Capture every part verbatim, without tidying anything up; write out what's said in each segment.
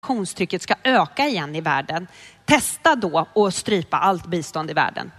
migrationstrycket ska öka igen i världen, testa då att strypa allt bistånd i världen.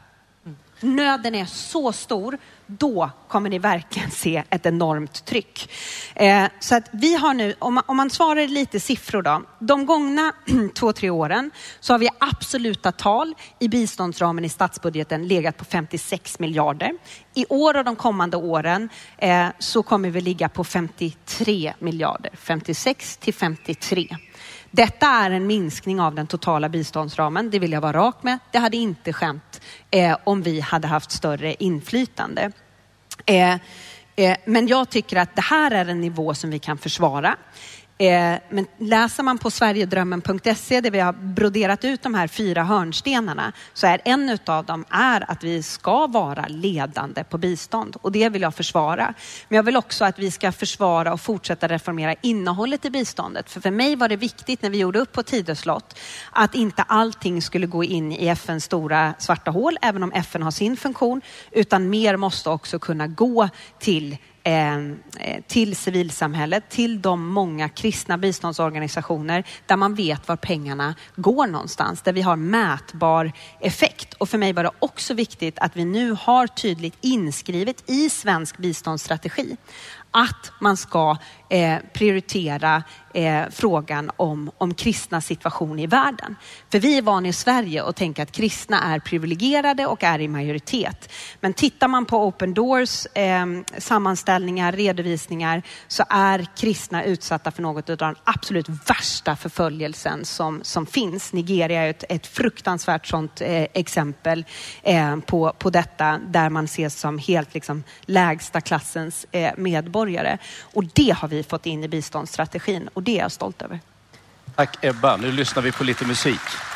Nöden är så stor, då kommer ni verkligen se ett enormt tryck. Eh, så att vi har nu, om man, om man svarar lite siffror då, de gångna två, tre åren så har vi absoluta tal i biståndsramen i statsbudgeten legat på femtiosex miljarder. I år och de kommande åren eh, så kommer vi ligga på femtiotre miljarder, femtiosex till femtiotre. Detta är en minskning av den totala biståndsramen, det vill jag vara rak med. Det hade inte skämt eh, om vi hade haft större inflytande. Eh, eh, men jag tycker att det här är en nivå som vi kan försvara. Eh, men läser man på Sverigedrömmen punkt se där vi har broderat ut de här fyra hörnstenarna, så är en av dem är att vi ska vara ledande på bistånd, och det vill jag försvara. Men jag vill också att vi ska försvara och fortsätta reformera innehållet i biståndet. För för mig var det viktigt när vi gjorde upp på Tidöslott att inte allting skulle gå in i F N:s stora svarta hål, även om F N har sin funktion, utan mer måste också kunna gå till till civilsamhället, till de många kristna biståndsorganisationer där man vet var pengarna går någonstans, där vi har mätbar effekt. Och för mig var det också viktigt att vi nu har tydligt inskrivet i svensk biståndsstrategi att man ska eh, prioritera eh, frågan om, om kristna situation i världen. För vi är vana i Sverige att tänka att kristna är privilegierade och är i majoritet. Men tittar man på Open Doors eh, sammanställningar, redovisningar, så är kristna utsatta för något av den absolut värsta förföljelsen som, som finns. Nigeria är ett, ett fruktansvärt sånt eh, exempel eh, på, på detta, där man ses som helt liksom, lägsta klassens eh, medborgare. Och det har vi fått in i biståndsstrategin, och det är jag stolt över. Tack Ebba, nu lyssnar vi på lite musik.